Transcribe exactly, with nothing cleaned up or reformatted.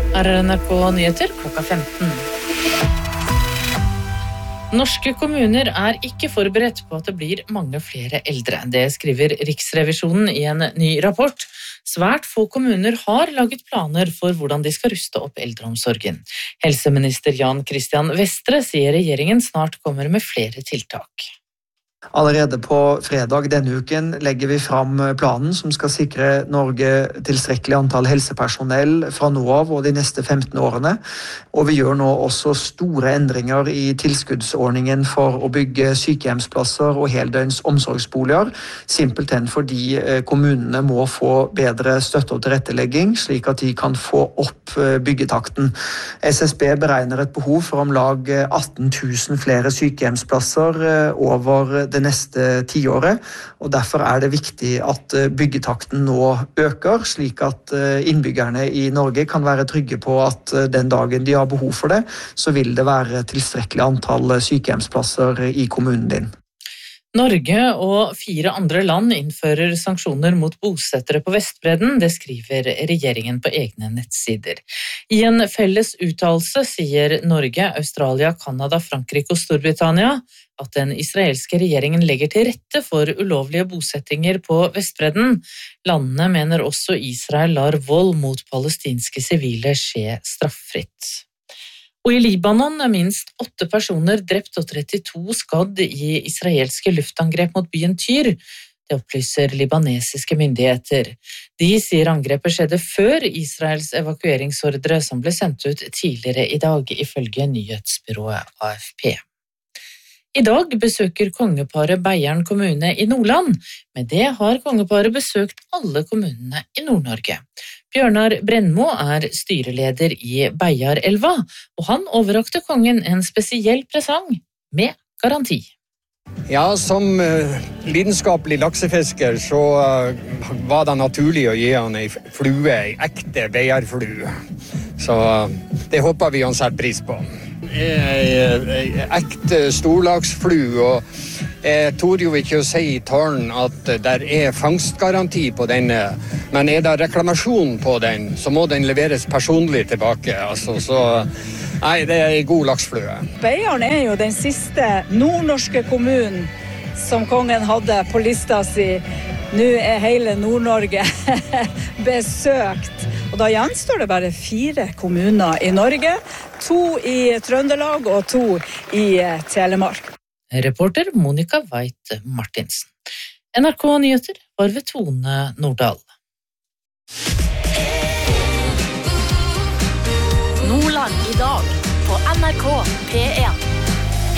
Her er N R K Nyheter klokka femten. Norske kommuner er ikke forberedt på at det blir mange flere eldre. Det skriver Riksrevisjonen i en ny rapport. Svært få kommuner har laget planer for hvordan de skal ruste opp eldreomsorgen. Helseminister Jan Christian Vestre sier regjeringen snart kommer med flere tiltak. Allerede på fredag denne uken legger vi fram planen som skal sikre Norge tilstrekkelig antall helsepersonell fra nå av og de neste femten årene. Og vi gjør nå også store endringer i tilskuddsordningen for å bygge sykehjemsplasser og heldøgns omsorgsboliger, simpelthen fordi kommunene må få bedre støtte og tilrettelegging, slik at de kan få opp byggetakten. S S B beregner et behov for om lag atten tusen flere sykehjemsplasser over det neste tiåret, og derfor er det viktig at byggetakten nå øker, slik at innbyggerne i Norge kan være trygge på at den dagen de har behov for det, så vil det være tilstrekkelig antall sykehjemsplasser i kommunen din. Norge og fire andre land innfører sanksjoner mot bosettere på Vestbredden, det skriver regjeringen på egne nettsider. I en felles uttalelse sier Norge, Australia, Kanada, Frankrike og Storbritannia at den israelske regjeringen legger til rette for ulovlige bosettinger på Vestbredden. Landene mener også Israel lar vold mot palestinske sivile skje straffritt. Og i Libanon er minst åtte personer drept og trettito skadd i israelske luftangrep mot byen Tyr. Det opplyser libanesiske myndigheter. De sier angrepet skjedde før Israels evakueringsordre som ble sendt ut tidligere i dag, ifølge nyhetsbyrået A F P. I dag besøker kongeparet Beiarn kommune i Nordland. Med det har kongeparet besøkt alle kommunene i Nord-Norge. Bjørnar Brennmo er styreleder i Beiarelva, og han overrakte kongen en spesiell presang med garanti. Ja, som uh, lidenskapelig laksefisker så uh, var det naturlig å gi han en flue, en ekte Beiarflue. Så uh, det håper vi han setter pris på. En ekte storlagsflue, og jeg torde jo ikke å si i talen at der er fangstgaranti på denne, men er det reklamasjon på den, så må den leveres personlig tilbake. Altså, så nei, det er en god laksflue. Beiarn er jo den siste nordnorske kommunen som kongen hadde på lista si. Nå er hele Nord-Norge besøkt. Og da gjenstår det bare fire kommuner i Norge, to i Trøndelag og to i Telemark. Reporter Monica Veit Martinsen. N R K Nyheter var ved Tone Nordahl. Nordland i dag på N R K P en.